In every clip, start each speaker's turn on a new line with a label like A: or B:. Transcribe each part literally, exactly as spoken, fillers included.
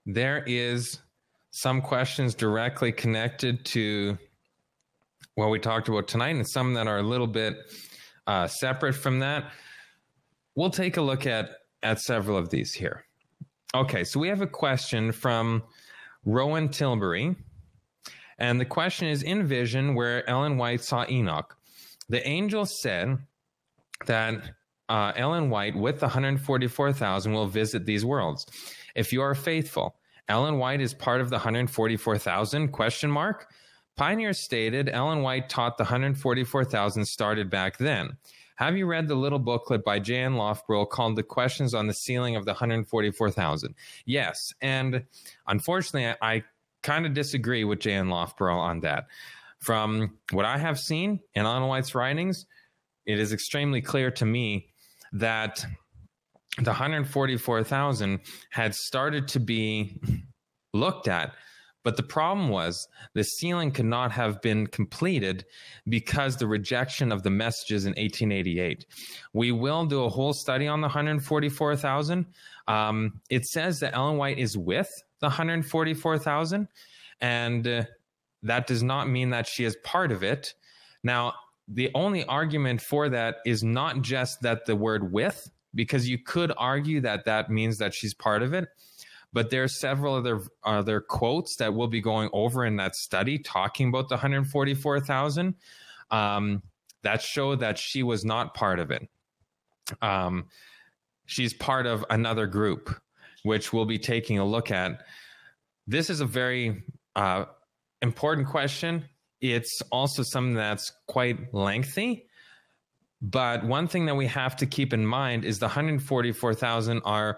A: there is some questions directly connected to what we talked about tonight, and some that are a little bit uh, separate from that. We'll take a look at, at several of these here. Okay, so we have a question from Rowan Tilbury. And the question is, in vision where Ellen White saw Enoch, the angel said that uh, Ellen White with the one hundred forty-four thousand will visit these worlds. If you are faithful, Ellen White is part of the one hundred forty-four thousand, question mark. Pioneer stated Ellen White taught the one hundred forty-four thousand started back then. Have you read the little booklet by J N Loughborough called The Questions on the Sealing of the one hundred forty-four thousand? Yes, and unfortunately, I, I kind of disagree with J N Loughborough on that. From what I have seen in Ellen White's writings, it is extremely clear to me that the one hundred forty-four thousand had started to be looked at, but the problem was the sealing could not have been completed because the rejection of the messages in eighteen eighty-eight. We will do a whole study on the one hundred forty-four thousand. Um, it says that Ellen White is with the one hundred forty-four thousand, and uh, that does not mean that she is part of it. Now, the only argument for that is not just that the word with, because you could argue that that means that she's part of it, but there are several other other quotes that we'll be going over in that study talking about the one hundred forty-four thousand um, that show that she was not part of it. Um, she's part of another group, which we'll be taking a look at. This is a very uh, important question. It's also something that's quite lengthy. But one thing that we have to keep in mind is the one hundred forty-four thousand are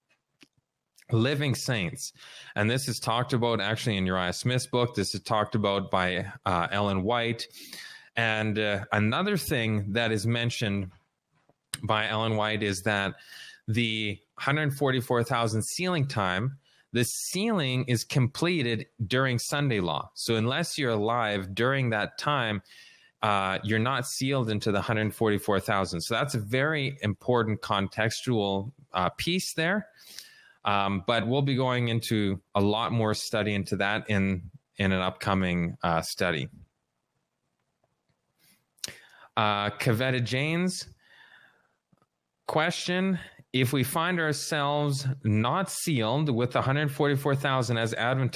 A: living saints. And this is talked about actually in Uriah Smith's book. This is talked about by uh, Ellen White. And uh, another thing that is mentioned by Ellen White is that the one hundred forty-four thousand sealing time, the sealing is completed during Sunday law. So unless you're alive during that time, uh, you're not sealed into the one hundred forty-four thousand. So that's a very important contextual uh, piece there. Um, but we'll be going into a lot more study into that in, in an upcoming uh, study. Uh, Kavetta Janes, question: if we find ourselves not sealed with one hundred forty-four thousand as Adventists,